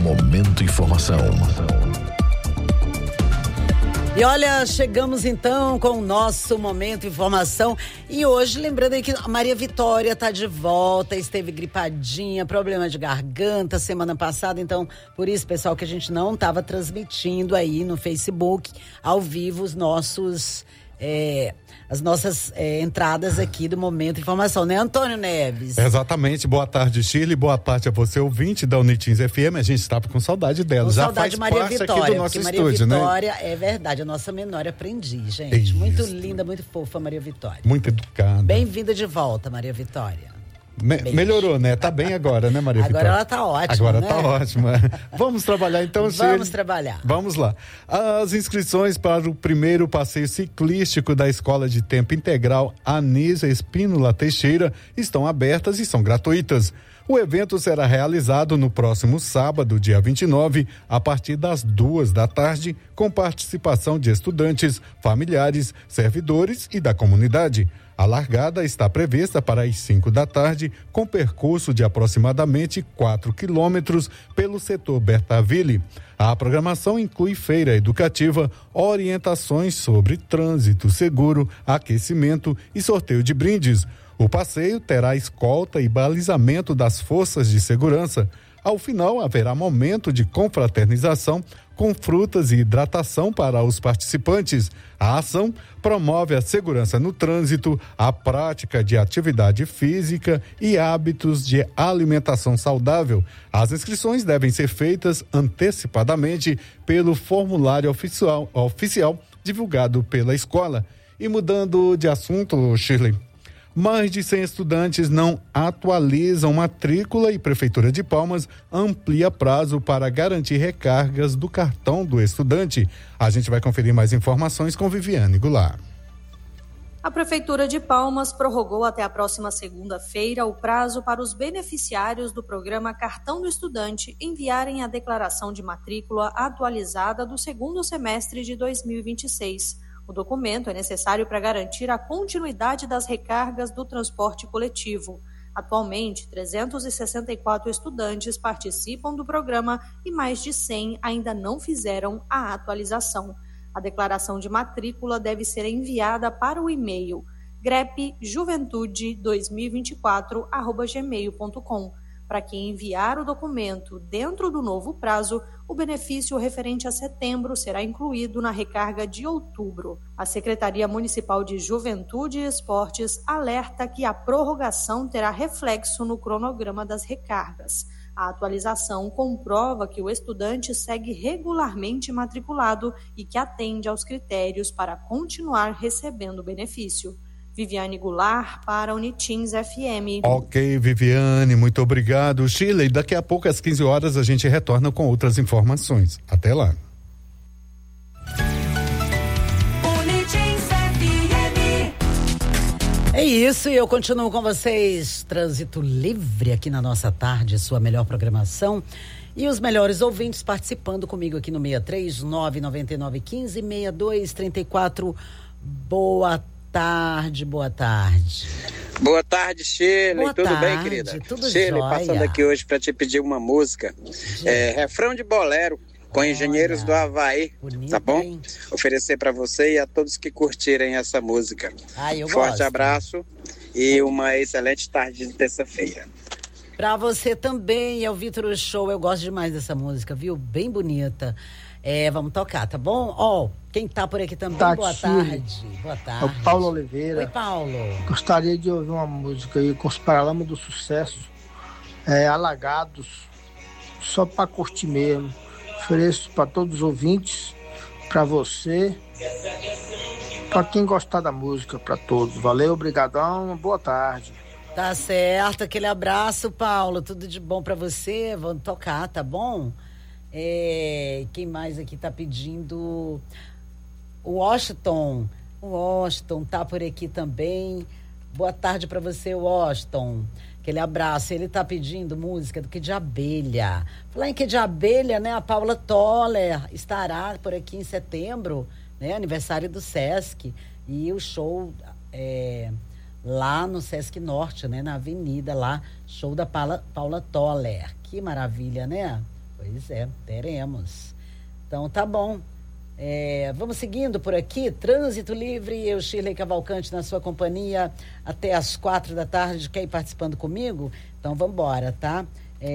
Momento Informação. E olha, chegamos então com o nosso Momento Informação. E hoje, lembrando aí que a Maria Vitória está de volta, esteve gripadinha, problema de garganta semana passada. Então, por isso, pessoal, que a gente não estava transmitindo aí no Facebook, ao vivo, as nossas entradas aqui do Momento Informação, né, Antônio Neves? Exatamente. Boa tarde, Shirley. Boa tarde a você, ouvinte da Unitins FM. A gente estava com saudade dela. Já saudade de Maria parte Vitória, aqui do nosso Maria estúdio, Vitória, né? é verdade, a nossa menor aprendiz, gente. Isso. Muito linda, muito fofa, Maria Vitória. Muito educada. Bem-vinda de volta, Maria Vitória. Melhorou, né? Tá bem agora, né, Maria Vitória? Agora ela tá ótima, Agora né? tá ótima. Vamos trabalhar então, Shirley? Vamos trabalhar. Vamos lá. As inscrições para o primeiro passeio ciclístico da Escola de Tempo Integral Anísia Espínola Teixeira estão abertas e são gratuitas. O evento será realizado no próximo sábado, dia 29, a partir das 14h, com participação de estudantes, familiares, servidores e da comunidade. A largada está prevista para as 5h, com percurso de aproximadamente 4 quilômetros pelo setor Bertaville. A programação inclui feira educativa, orientações sobre trânsito seguro, aquecimento e sorteio de brindes. O passeio terá escolta e balizamento das forças de segurança. Ao final, haverá momento de confraternização com frutas e hidratação para os participantes. A ação promove a segurança no trânsito, a prática de atividade física e hábitos de alimentação saudável. As inscrições devem ser feitas antecipadamente pelo formulário oficial divulgado pela escola. E mudando de assunto, Shirley, mais de 100 estudantes não atualizam matrícula e Prefeitura de Palmas amplia prazo para garantir recargas do cartão do estudante. A gente vai conferir mais informações com Viviane Goulart. A Prefeitura de Palmas prorrogou até a próxima segunda-feira o prazo para os beneficiários do programa Cartão do Estudante enviarem a declaração de matrícula atualizada do segundo semestre de 2026. O documento é necessário para garantir a continuidade das recargas do transporte coletivo. Atualmente, 364 estudantes participam do programa e mais de 100 ainda não fizeram a atualização. A declaração de matrícula deve ser enviada para o e-mail grepjuventude2024@gmail.com. Para quem enviar o documento dentro do novo prazo, o benefício referente a setembro será incluído na recarga de outubro. A Secretaria Municipal de Juventude e Esportes alerta que a prorrogação terá reflexo no cronograma das recargas. A atualização comprova que o estudante segue regularmente matriculado e que atende aos critérios para continuar recebendo o benefício. Viviane Goulart para Unitins FM. Ok, Viviane, muito obrigado. Shirley, daqui a pouco às 15 horas a gente retorna com outras informações. Até lá. Unitins FM. É isso, e eu continuo com vocês. Trânsito livre aqui na nossa tarde, sua melhor programação. E os melhores ouvintes participando comigo aqui no 63999156234. Boa tarde, boa tarde. Boa tarde, Shirley. Boa tudo tarde, bem, querida? Tudo Shirley, jóia. passando aqui hoje para te pedir uma música. Refrão de bolero com Engenheiros do Havaí. Bonito, tá bom? hein? Oferecer para você e a todos que curtirem essa música. Eu Forte gosto. Abraço e uma excelente tarde de terça-feira. Pra você também, é o Vitor Show. Eu gosto demais dessa música, viu? Bem bonita. Vamos tocar, tá bom? Quem tá por aqui também, boa tarde. Boa tarde. É o Paulo Oliveira. Oi, Paulo. Gostaria de ouvir uma música aí com os Paralamas do Sucesso, Alagados, só para curtir mesmo. Ofereço para todos os ouvintes, para você, para quem gostar da música, para todos. Valeu, obrigadão, boa tarde. Tá certo, aquele abraço, Paulo. Tudo de bom pra você. Vamos tocar, tá bom? Quem mais aqui tá pedindo? O Washington. O Washington tá por aqui também. Boa tarde pra você, Washington. Aquele abraço. Ele tá pedindo música do Que de Abelha. Falar em Que de Abelha, né? A Paula Toller estará por aqui em setembro, né? Aniversário do Sesc. E o show lá no Sesc Norte, né? Na avenida lá, show da Paula Toller. Que maravilha, né? Pois é, teremos. Então tá bom. Vamos seguindo por aqui. Trânsito livre, eu, Shirley Cavalcante, na sua companhia até às 4h. Quer ir participando comigo? Então vamos embora, tá?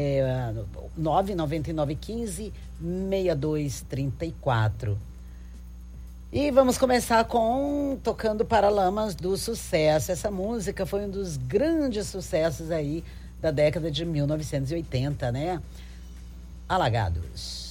99915-6234. E vamos começar com Tocando Paralamas do Sucesso. Essa música foi um dos grandes sucessos aí da década de 1980, né? Alagados.